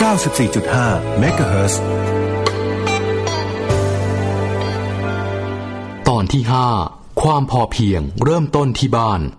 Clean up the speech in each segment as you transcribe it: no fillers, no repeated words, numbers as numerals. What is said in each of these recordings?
94.5 เมกะเฮิรตซ์ตอนที่5ความพอเพียงเริ่มต้นที่บ้าน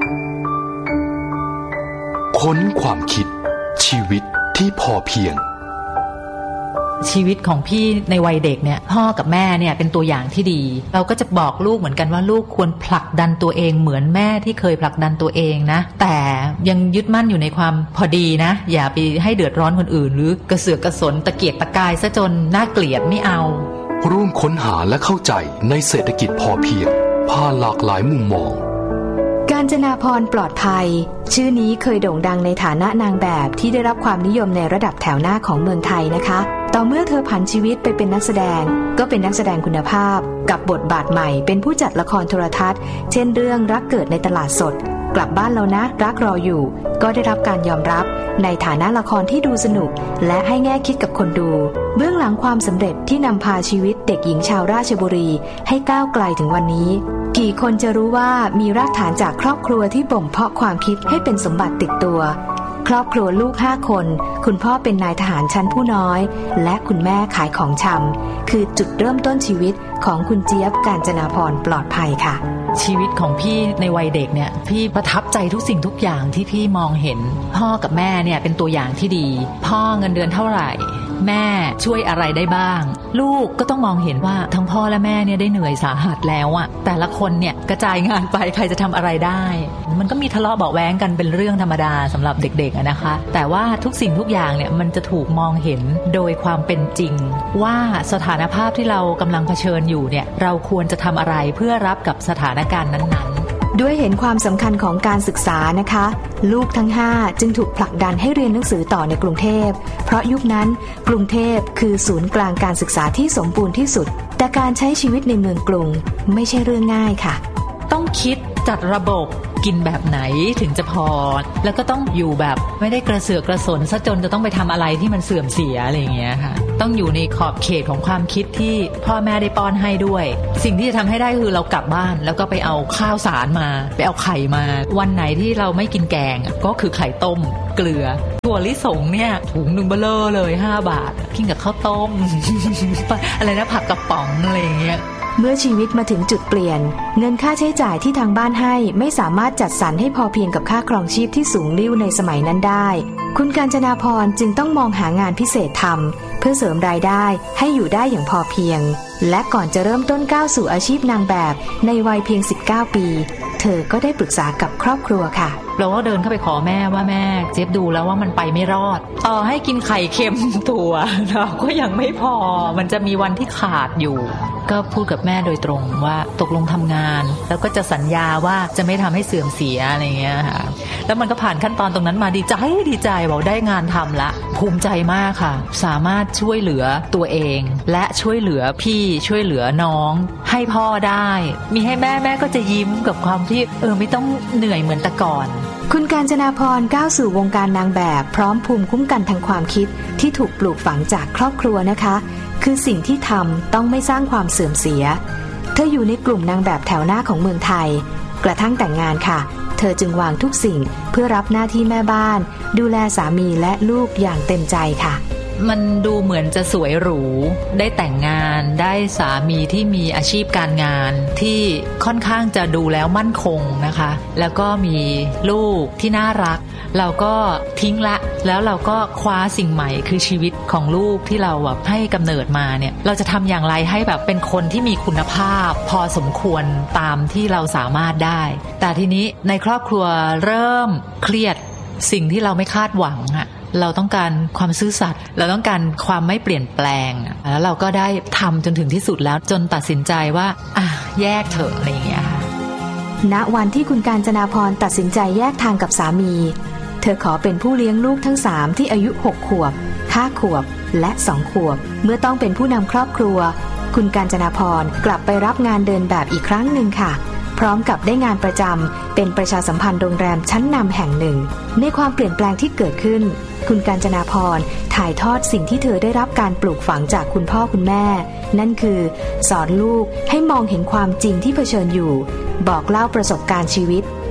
ค้นความคิดชีวิตที่พอเพียงชีวิตของพี่ในวัยเด็กเนี่ยพ่อกับแม่เนี่ยเป็นตัวอย่างที่ดีเราก็จะบอกลูกเหมือนกันว่าลูกควรผลักดันตัวเองเหมือนแม่ที่เคยผลักดันตัวเองนะแต่ยังยึดมั่นอยู่ในความพอดีนะอย่าไปให้เดือดร้อนคนอื่นหรือกระเสือกกระสนตะเกียกตะกายซะจนน่าเกลียดไม่เอาร่วมค้นหาและเข้าใจในเศรษฐกิจพอเพียงผ่านหลากหลายมุมมองกาญจนาพรปลอดภัยชื่อนี้เคยโด่งดังในฐานะนางแบบที่ได้รับความนิยมในระดับแถวหน้าของเมืองไทยนะคะต่อเมื่อเธอผันชีวิตไปเป็นนักแสดงก็เป็นนักแสดงคุณภาพกับบทบาทใหม่เป็นผู้จัดละครโทรทัศน์เช่นเรื่องรักเกิดในตลาดสดกลับบ้านแล้วนะรักรออยู่ก็ได้รับการยอมรับในฐานะละครที่ดูสนุกและให้แง่คิดกับคนดูเบื้องหลังความสำเร็จที่นำพาชีวิตเด็กหญิงชาวราชบุรีให้ก้าวไกลถึงวันนี้กี่คนจะรู้ว่ามีรากฐานจากครอบครัวที่บ่มเพาะความคิดให้เป็นสมบัติติดตัวครอบครัวลูก5คนคุณพ่อเป็นนายทหารชั้นผู้น้อยและคุณแม่ขายของชำคือจุดเริ่มต้นชีวิตของคุณเจี๊ยบกาญจนาพรปลอดภัยค่ะชีวิตของพี่ในวัยเด็กเนี่ยพี่ประทับใจทุกสิ่งทุกอย่างที่พี่มองเห็นพ่อกับแม่เนี่ยเป็นตัวอย่างที่ดีพ่อเงินเดือนเท่าไหร่แม่ช่วยอะไรได้บ้างลูกก็ต้องมองเห็นว่าทั้งพ่อและแม่เนี่ยได้เหนื่อยสาหัสแล้วอะแต่ละคนเนี่ยกระจายงานไปใครจะทำอะไรได้มันก็มีทะเลาะเบาะแว้งกันเป็นเรื่องธรรมดาสำหรับเด็กๆนะคะแต่ว่าทุกสิ่งทุกอย่างเนี่ยมันจะถูกมองเห็นโดยความเป็นจริงว่าสถานภาพที่เรากำลังเผชิญอยู่เนี่ยเราควรจะทำอะไรเพื่อรับกับสถานการณ์นั้นๆด้วยเห็นความสำคัญของการศึกษานะคะลูกทั้ง5จึงถูกผลักดันให้เรียนหนังสือต่อในกรุงเทพเพราะยุคนั้นกรุงเทพคือศูนย์กลางการศึกษาที่สมบูรณ์ที่สุดแต่การใช้ชีวิตในเมืองกรุงไม่ใช่เรื่องง่ายค่ะต้องคิดจัดระบบกินแบบไหนถึงจะพอแล้วก็ต้องอยู่แบบไม่ได้กระเสือกกระสนซะจนจะต้องไปทำอะไรที่มันเสื่อมเสียอะไรอย่างเงี้ยค่ะต้องอยู่ในขอบเขตของความคิดที่พ่อแม่ได้ป้อนให้ด้วยสิ่งที่จะทำให้ได้คือเรากลับบ้านแล้วก็ไปเอาข้าวสารมาไปเอาไข่มาวันไหนที่เราไม่กินแกงก็คือไข่ต้มเกลือถั่วลิสงเนี่ยถุงนึงเบ้อเร่อเลย5 บาทกินกับข้าวต้ม อะไรนะผักกระป๋องอะไรอย่างเงี้ยเมื่อชีวิตมาถึงจุดเปลี่ยนเงินค่าใช้จ่ายที่ทางบ้านให้ไม่สามารถจัดสรรให้พอเพียงกับค่าครองชีพที่สูงลิ่วในสมัยนั้นได้คุณกาญจนาพรจึงต้องมองหางานพิเศษทำเพื่อเสริมรายได้ให้อยู่ได้อย่างพอเพียงและก่อนจะเริ่มต้นก้าวสู่อาชีพนางแบบในวัยเพียง19 ปีเธอก็ได้ปรึกษากับครอบครัวค่ะเราก็เดินเข้าไปขอแม่ว่าแม่เจี๊ยบดูแล้วว่ามันไปไม่รอดต่อให้กินไข่เค็มถั่วเราก็ยังไม่พอมันจะมีวันที่ขาดอยู่ก็พูดกับแม่โดยตรงว่าตกลงทำงานแล้วก็จะสัญญาว่าจะไม่ทำให้เสื่อมเสียอะไรเงี้ยค่ะแล้วมันก็ผ่านขั้นตอนตรงนั้นมาดีใจบอกได้งานทำละภูมิใจมากค่ะสามารถช่วยเหลือตัวเองและช่วยเหลือพี่ช่วยเหลือน้องให้พ่อได้มีให้แม่ก็จะยิ้มกับความที่ไม่ต้องเหนื่อยเหมือนแต่ก่อนคุณกาญจนาพรก้าวสู่วงการนางแบบพร้อมภูมิคุ้มกันทางความคิดที่ถูกปลูกฝังจากครอบครัวนะคะคือสิ่งที่ทำต้องไม่สร้างความเสื่อมเสียเธออยู่ในกลุ่มนางแบบแถวหน้าของเมืองไทยกระทั่งแต่งงานค่ะเธอจึงวางทุกสิ่งเพื่อรับหน้าที่แม่บ้านดูแลสามีและลูกอย่างเต็มใจค่ะมันดูเหมือนจะสวยหรูได้แต่งงานได้สามีที่มีอาชีพการงานที่ค่อนข้างจะดูแล้วมั่นคงนะคะแล้วก็มีลูกที่น่ารักเราก็ทิ้งละแล้วเราก็คว้าสิ่งใหม่คือชีวิตของลูกที่เราแบบให้กำเนิดมาเนี่ยเราจะทำอย่างไรให้แบบเป็นคนที่มีคุณภาพพอสมควรตามที่เราสามารถได้แต่ทีนี้ในครอบครัวเริ่มเครียดสิ่งที่เราไม่คาดหวังอะเราต้องการความซื่อสัตย์เราต้องการความไม่เปลี่ยนแปลงแล้วเราก็ได้ทำจนถึงที่สุดแล้วจนตัดสินใจว่าแยกเถอะอะไรอย่างเงี้ยค่ะณวันที่คุณกาญจนาพรตัดสินใจแยกทางกับสามีเธอขอเป็นผู้เลี้ยงลูกทั้ง3ที่อายุ6 ขวบ5 ขวบและ2 ขวบเมื่อต้องเป็นผู้นำครอบครัวคุณกาญจนาพรกลับไปรับงานเดินแบบอีกครั้งหนึ่งค่ะพร้อมกับได้งานประจำเป็นประชาสัมพันธ์โรงแรมชั้นนำแห่งหนึ่งในความเปลี่ยนแปลงที่เกิดขึ้นคุณกาญจนาพรถ่ายทอดสิ่งที่เธอได้รับการปลูกฝังจากคุณพ่อคุณแม่นั่นคือสอนลูกให้มองเห็นความจริงที่เผชิญอยู่บอกเล่าประสบการณ์ชีวิต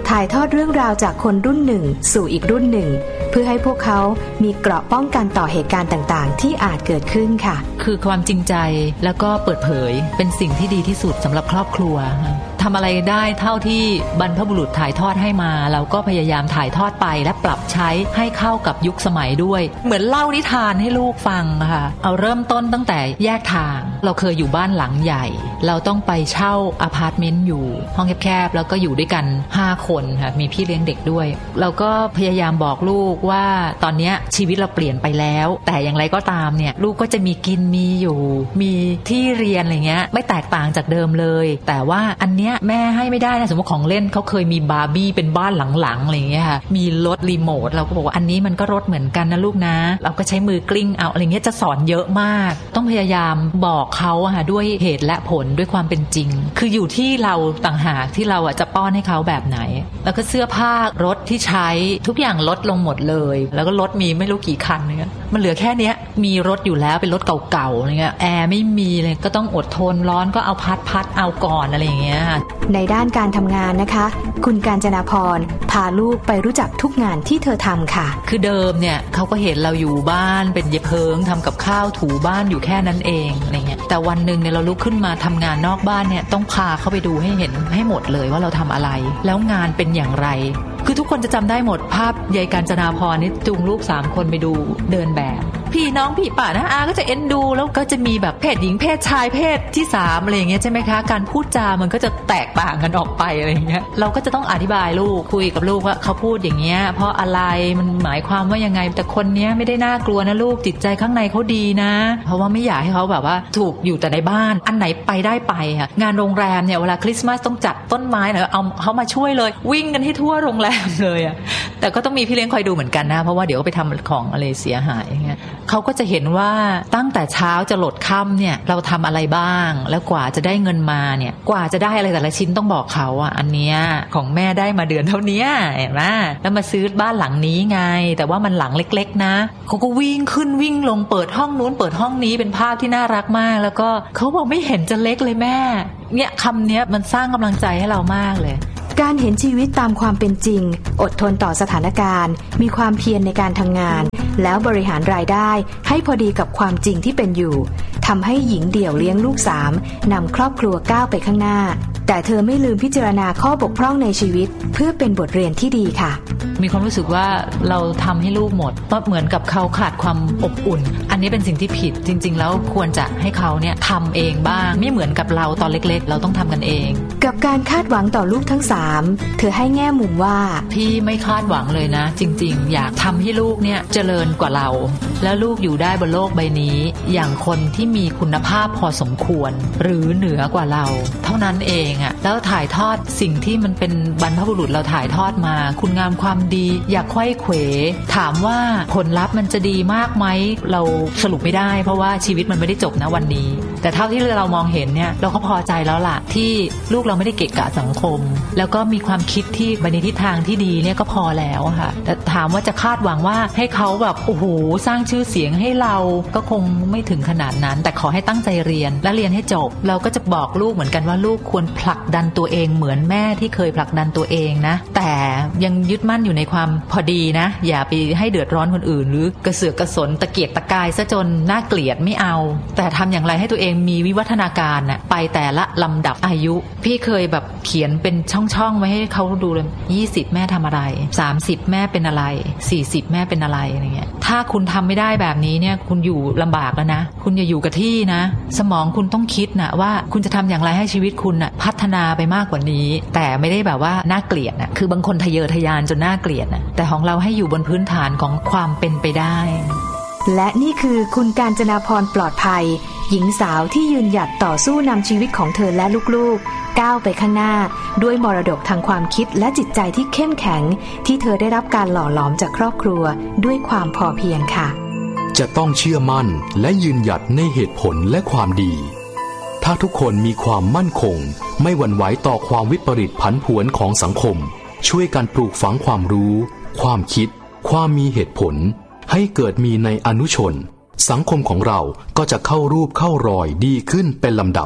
ถ่ายทอดเรื่องราวจากคนรุ่นหนึ่งสู่อีกรุ่นหนึ่งเพื่อให้พวกเขามีเกราะป้องกันต่อเหตุการณ์ต่างๆที่อาจเกิดขึ้นค่ะคือความจริงใจแล้วก็เปิดเผยเป็นสิ่งที่ดีที่สุดสำหรับครอบครัวทำอะไรได้เท่าที่บรรพบุรุษถ่ายทอดให้มาเราก็พยายามถ่ายทอดไปและปรับใช้ให้เข้ากับยุคสมัยด้วยเหมือนเล่านิทานให้ลูกฟังค่ะเอาเริ่มต้นตั้งแต่แยกทางเราเคยอยู่บ้านหลังใหญ่เราต้องไปเช่าอพาร์ตเมนต์อยู่ห้องแคบๆแล้วก็อยู่ด้วยกัน5คนค่ะมีพี่เลี้ยงเด็กด้วยเราก็พยายามบอกลูกว่าตอนนี้ชีวิตเราเปลี่ยนไปแล้วแต่อย่างไรก็ตามเนี่ยลูกก็จะมีกินมีอยู่มีที่เรียนอะไรเงี้ยไม่แตกต่างจากเดิมเลยแต่ว่าอันเนี้ยแม่ให้ไม่ได้นะสมมติของเล่นเขาเคยมีบาร์บี้เป็นบ้านหลังๆอะไรเงี้ยค่ะมีรถรีโมทเราก็บอกว่าอันนี้มันก็รถเหมือนกันนะลูกนะเราก็ใช้มือกลิ้งเอาอะไรเงี้ยจะสอนเยอะมากต้องพยายามบอกเขาค่ะด้วยเหตุและผลด้วยความเป็นจริงคืออยู่ที่เราต่างหากที่เราจะป้อนให้เขาแบบไหนแล้วก็เสื้อผ้ารถที่ใช้ทุกอย่างลดลงหมดเลยแล้วก็รถมีไม่รู้กี่คันเนี่ยมันเหลือแค่เนี้ยมีรถอยู่แล้วเป็นรถเก่าๆอะไรเงี้ยแอร์ไม่มีเลยก็ต้องอดทนร้อนก็เอาพัดเอาก่อนอะไรอย่างเงี้ยในด้านการทำงานนะคะคุณกาญจนาพรพาลูกไปรู้จักทุกงานที่เธอทำค่ะคือเดิมเนี่ยเขาก็เห็นเราอยู่บ้านเป็นเย็บเพิงทำกับข้าวถูบ้านอยู่แค่นั้นเองอะไรเงี้ยแต่วันนึงเนี่ยเราลุกขึ้นมาทำงานนอกบ้านเนี่ยต้องพาเขาไปดูให้เห็นให้หมดเลยว่าเราทำอะไรแล้วงานเป็นอย่างไรคือทุกคนจะจำได้หมดภาพยายกาญจนาพรนี่จูงลูก3คนไปดูเดินแบบพี่น้องพี่ป่านะอาก็จะเอ็นดูแล้วก็จะมีแบบเพศหญิงเพศชายเพศที่3อะไรอย่างเงี้ยใช่ไหมคะการพูดจามันก็จะแตกต่างกันออกไปอะไรอย่างเงี้ยเราก็จะต้องอธิบายลูกคุยกับลูกว่าเขาพูดอย่างเงี้ยเพราะอะไรมันหมายความว่ายังไงแต่คนเนี้ยไม่ได้น่ากลัวนะลูกจิตใจข้างในเขาดีนะเพราะว่าไม่อยากให้เขาแบบว่าถูกอยู่แต่ในบ้านอันไหนไปได้ไปค่ะงานโรงแรมเนี่ยเวลาคริสต์มาสต้องจัดต้นไม้เนี่ยเอาเขามาช่วยเลยวิ่งกันให้ทั่วโรงแรมเลยอ่ะแต่ก็ต้องมีพี่เลี้ยงคอยดูเหมือนกันนะเพราะว่าเดี๋ยวไปทำของอะไรเสียหายอย่างเงี้ยเขาก็จะเห็นว่าตั้งแต่เช้าจะหลดค่ำเนี่ยเราทำอะไรบ้างแล้วกว่าจะได้เงินมาเนี่ยกว่าจะได้อะไรแต่ละชิ้นต้องบอกเขาอ่ะอันเนี้ยของแม่ได้มาเดือนเท่านี้เห็นไหมแล้วมาซื้อบ้านหลังนี้ไงแต่ว่ามันหลังเล็กๆนะเขาก็วิ่งขึ้นวิ่งลงเปิดห้องนู้นเปิดห้องนี้เป็นภาพที่น่ารักมากแล้วก็เขาบอกไม่เห็นจะเล็กเลยแม่เนี่ยคำเนี้ยมันสร้างกำลังใจให้เรามากเลยการเห็นชีวิตตามความเป็นจริงอดทนต่อสถานการณ์มีความเพียรในการทำงานแล้วบริหารรายได้ให้พอดีกับความจริงที่เป็นอยู่ทำให้หญิงเดี่ยวเลี้ยงลูก3นำครอบครัวก้าวไปข้างหน้าแต่เธอไม่ลืมพิจารณาข้อบกพร่องในชีวิตเพื่อเป็นบทเรียนที่ดีค่ะมีความรู้สึกว่าเราทำให้ลูกหมดเพราะเหมือนกับเขาขาดความอบอุ่นอันนี้เป็นสิ่งที่ผิดจริงๆแล้วควรจะให้เขาเนี่ยทำเองบ้างไม่เหมือนกับเราตอนเล็กๆเราต้องทำกันเองกับการคาดหวังต่อลูกทั้ง3เธอให้แง่มุมว่าพี่ไม่คาดหวังเลยนะจริงๆอยากทำให้ลูกเนี่ยเจริญกว่าเราแล้วลูกอยู่ได้บนโลกใบนี้อย่างคนที่มีคุณภาพพอสมควรหรือเหนือกว่าเราเท่านั้นเองอะแล้วถ่ายทอดสิ่งที่มันเป็นบรรพบุรุษเราถ่ายทอดมาคุณงามความดีอย่าไขว้เขวถามว่าผลลัพธ์มันจะดีมากไหมเราสรุปไม่ได้เพราะว่าชีวิตมันไม่ได้จบนะวันนี้แต่เท่าที่เรามองเห็นเนี่ยเราก็พอใจแล้วล่ะที่ลูกเราไม่ได้เกะกะสังคมแล้วก็มีความคิดที่ไปในทิศทางที่ดีเนี่ยก็พอแล้วค่ะแต่ถามว่าจะคาดหวังว่าให้เขาแบบโอ้โหสร้างชื่อเสียงให้เราก็คงไม่ถึงขนาดนั้นแต่ขอให้ตั้งใจเรียนและเรียนให้จบเราก็จะบอกลูกเหมือนกันว่าลูกควรผลักดันตัวเองเหมือนแม่ที่เคยผลักดันตัวเองนะแต่ยังยึดมั่นอยู่ในความพอดีนะอย่าไปให้เดือดร้อนคนอื่นหรือกระเสือกกระสนตะเกียกตะกายซะจนน่าเกลียดไม่เอาแต่ทำอย่างไรให้ตัวเองมีวิวัฒนาการน่ะไปแต่ละลำดับอายุพี่เคยแบบเขียนเป็นช่องๆไว้ให้เขาดูเลย20แม่ทำอะไร30แม่เป็นอะไร40แม่เป็นอะไรอะไรเงี้ยถ้าคุณทำไม่ได้แบบนี้เนี่ยคุณอยู่ลำบากแล้วนะคุณอย่าอยู่กับที่นะสมองคุณต้องคิดนะว่าคุณจะทำอย่างไรให้ชีวิตคุณน่ะพัฒนาไปมากกว่านี้แต่ไม่ได้แบบว่าน่าเกลียดนะคือบางคนทะเยอทะยานจนน่าเกลียดนะแต่ของเราให้อยู่บนพื้นฐานของความเป็นไปได้และนี่คือคุณกาญจนาพรปลอดภัยหญิงสาวที่ยืนหยัดต่อสู้นำชีวิตของเธอและลูกๆก้าวไปข้างหน้าด้วยมรดกทางความคิดและจิตใจที่เข้มแข็งที่เธอได้รับการหล่อหลอมจากครอบครัวด้วยความพอเพียงค่ะจะต้องเชื่อมั่นและยืนหยัดในเหตุผลและความดีถ้าทุกคนมีความมั่นคงไม่หวั่นไหวต่อความวิปริตผันผวนของสังคมช่วยกันปลูกฝังความรู้ความคิดความมีเหตุผลให้เกิดมีในอนุชนสังคมของเราก็จะเข้ารูปเข้ารอยดีขึ้นเป็นลำดับ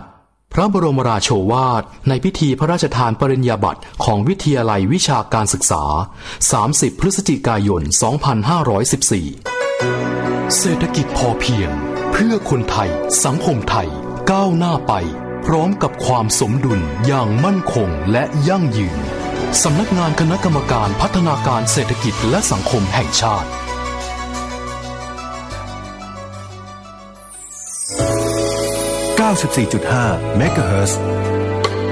พระบรมราโชวาทในพิธีพระราชทานปริญญาบัตรของวิทยาลัยวิชาการศึกษา30 พฤศจิกายน 2514เศรษฐกิจพอเพียงเพื่อคนไทยสังคมไทยก้าวหน้าไปพร้อมกับความสมดุลอย่างมั่นคงและยั่งยืนสำนักงานคณะกรรมการพัฒนาการเศรษฐกิจและสังคมแห่งชาติ 94.5 เมกะเฮิรตซ์